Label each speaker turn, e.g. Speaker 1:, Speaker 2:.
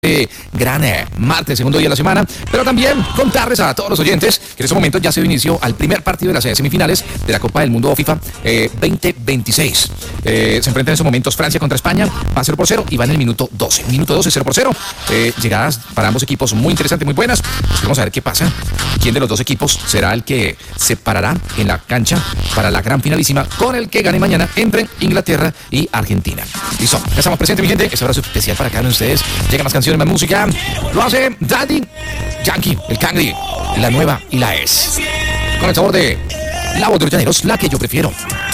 Speaker 1: Gran martes, segundo día de la semana, pero también contarles a todos los oyentes que en este momento ya se dio inicio al primer partido de las semifinales de la Copa del Mundo FIFA 2026. Se enfrentan en estos momentos Francia contra España, va 0-0 y va en el minuto 12. Minuto 12, 0-0. Llegadas para ambos equipos muy interesantes, muy buenas. Vamos a ver qué pasa. ¿Quién de los dos equipos será el que se parará en la cancha para la gran finalísima con el que gane mañana entre Inglaterra y Argentina? Listo, ya estamos presentes, mi gente. Este abrazo especial para cada uno de ustedes. Llegan más canciones, más música. Lo hace Daddy Yankee, el Cangri, la nueva y la es. Con el sabor de la voz de los llaneros, la que yo prefiero.